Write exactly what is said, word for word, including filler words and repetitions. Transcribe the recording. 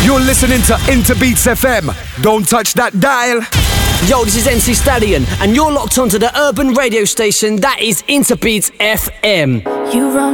You're listening to Interbeats F M. Don't touch that dial. Yo, this is M C Stallion, and you're locked onto the urban radio station that is Interbeats F M. You run